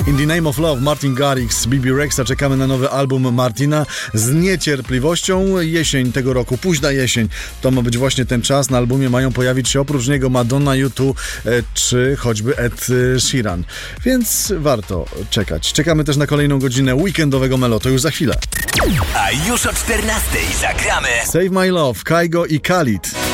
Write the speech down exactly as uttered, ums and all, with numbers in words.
In the Name of Love, Martin Garrix, B B Rexa. Czekamy na nowy album Martina z niecierpliwością. Jesień tego roku, późna jesień, to ma być właśnie ten czas. Na albumie mają pojawić się oprócz niego Madonna, U dwa e, czy choćby Ed Sheeran. Więc warto czekać. Czekamy też na kolejną godzinę weekendowego Melo. To już za chwilę. A już o czternastej zagramy Save My Love, Kygo i Khalid.